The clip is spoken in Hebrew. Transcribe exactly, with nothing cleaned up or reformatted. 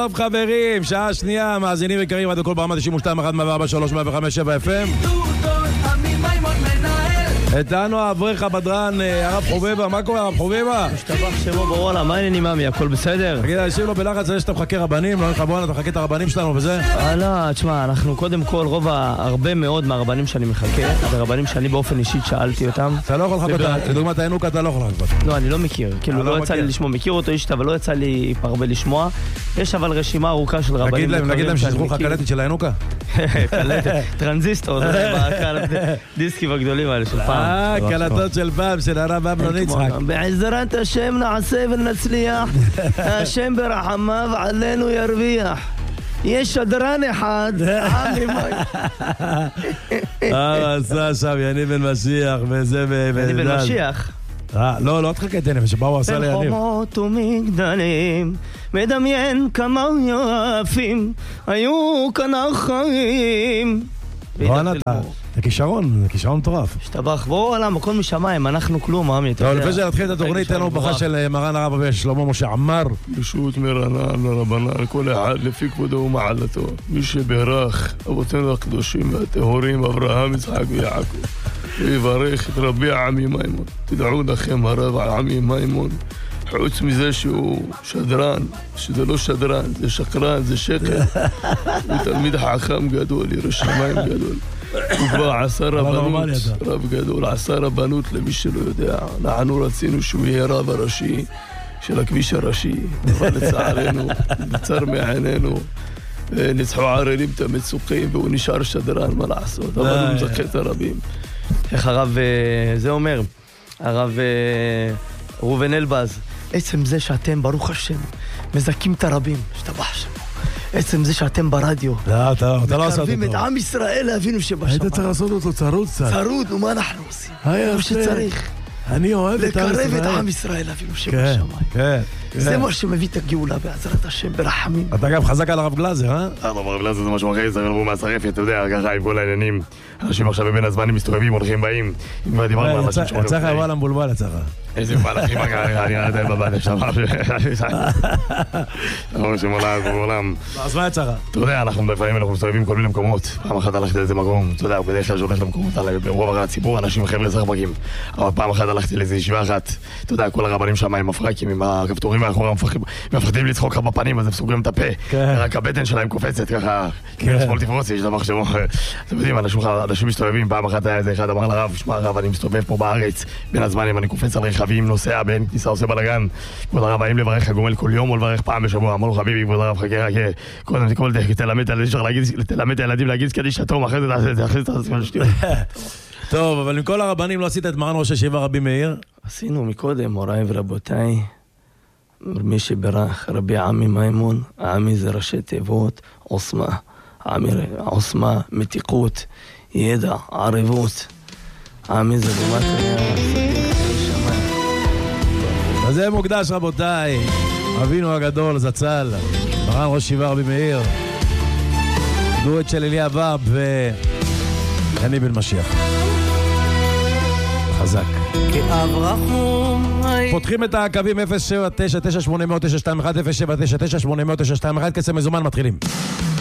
טוב חברים, שעה שנייה, מאזינים יקרים, עד הכל ברמה תשעים ושתיים אחת מאה וארבע שלוש מאה וחמש שבע אף אם. איתנו האברך הבדרן, הרב חובבה. מה קורה הרב חובבה? משתבח שמו בוואלה, מה העניינים מאמי? הכל בסדר? תגיד, אנשים לא בלחץ על זה שאתה מחכה רבנים, לא נכבון, אתה מחכה את הרבנים שלנו וזה? אה לא, תשמע, אנחנו קודם כל, רוב הרבה מאוד מהרבנים שאני מחכה, הרבנים שאני באופן אישית שאלתי אותם. אתה לא יכול לחכות, לדוגמת העינוקה אתה לא יכול לחכות. לא, אני לא מכיר, כאילו לא יצא לי לשמוע, מכיר אותו אישת, אבל לא יצא לי הרבה לשמוע. יש אבל רשימה ארוכה של רבנים. נגיד להם שיזכו לך קלטת של העינוקה? קלטת, טרנזיסטור, דיסקים הגדולים האלה של פעם. אה, קלטות של פעם, של הרב אמנון יצחק. בעזרת השם נעשה ונצליח, השם ברחמיו עלינו ירוויח. יש שדרן אחד, עמי מים. אה, עשה שם יניב בן משיח, וזה ב... יניב בן משיח? אה, לא, לא תחכה את יניב, שבאו עשה ליניב. בין חומות ומגדלים, מדמיין כמה יפים, היו כאן החיים. רואן אתה, זה כישרון, זה כישרון מטורף. השתבח, בואו עולם, הכל משמיים, אנחנו כלום, מאמי. טוב, לפני שנתחיל את התוכנית, תנו ברכה של מרן הרב אבי שלמה משה עמאר. ישות מרנן לרבנן, כל אחד לפי כבודו ומעלתו. מי שברך אבותינו הקדושים והטהורים, אברהם, יצחק ויעקב, ויברך את רבי עמי מימון. תדעו לכם הרב עמי מימון, חוץ מזה שהוא שדרן, שזה לא שדרן, זה שקרן, זה שקר. הוא תלמיד חכם גדול, ירא שמיים גדול. הוא כבר עשה רבנות, רב גדול, עשה רבנות למי שלא יודע. אנחנו רצינו שהוא יהיה רב הראשי של הכביש הראשי, אבל לצערנו, נצר מעינינו, ניצחו ערלים את המצוקים, והוא נשאר שדרן, מה לעשות, אבל הוא מזכה את הרבים. איך הרב, זה אומר, הרב ראובן אלבז, עצם זה שאתם, ברוך השם, מזכים את הרבים, שתבח שמו. עצם זה שאתם ברדיו. לא, אתה לא עושה אותו. מקרבים את עם ישראל לאבינו שבשמיים. היית צריך לעשות אותו צרוד קצת. צרוד, ומה אנחנו עושים? כמו שצריך. אני אוהב את עם ישראל. לקרב את עם ישראל לאבינו שבשמיים. כן, כן. זה מה שמביא את הגאולה בעזרת השם ברחמים. אתה גם חזק על הרב גלזר, אה? הרב גלזר זה משהו אחר, זה רבו מהשרפי, אתה יודע, ככה עם כל העניינים. אנשים עכשיו בבין הזמנים מסתובבים, הולכים באים. יצא לך אבל המבולבל יצא לך. איזה מהלכים, אני ראיתי בבן שם. אנחנו שמעולם, שמעולם. אז מה יצא לך? אתה יודע, אנחנו לפעמים אנחנו מסתובבים כל מיני מקומות. פעם אחת הלכתי לאיזה מקום, אתה יודע, בדרך כלל שהולך למקומות, ברוב הרי הציבור, אנשים חבר'ה זרבקים. אבל פעם אחת הלכתי לאיזו ישיבה אחת, אתה יודע, כל הרבנים שם עם מפרקים, עם הכפתורים מאחורי מפחדים לצחוק לך בפנים, אז הם סוגרים את הפה. רק הבטן שלהם קופצת ככה, כאילו שמאל תפרוצי, יש דבר שמו. אתם יודעים, אנשים מסתובבים, פעם אחת היה איזה אחד אמר לרב, שמע הרב, אני מסתובב פה בארץ, בין הזמנים אני קופץ על רכבים, נוסע, בין כניסה עושה בלגן. כבוד הרב, האם לברך הגומל כל יום או לברך פעם בשבוע? אמר לו חביבי, כבוד הרב, חכה, חכה. קודם כל תלמד את הילדים להגיד קדיש התום, אחרי זה אחרי זה תעשה שטויות. טוב, אבל עם כל הרבנים לא עשית את מרן ראש הישיבה רבי מאיר? עשינו מקודם, מוריי ורבותיי, מי שברך רבי עמי מימון, עמי זה ראשי תיבות, עוסמה, עמי עוסמה, מתיקות, ידע, ערבות, עמי זה במת היה סביח שמיים. אז זה מוקדש רבותיי, אבינו הגדול זצ"ל, מרן ראש הישיבה רבי מאיר, דואט של אליה ורב ויניב בן משיח. חזק. פותחים את הקווים אפס שבע תשע תשע שמונה אפס אפס תשע שתיים אחת אפס שבע תשע תשע שמונה אפס אפס תשע שתיים אחת, קצב מזומן, מתחילים.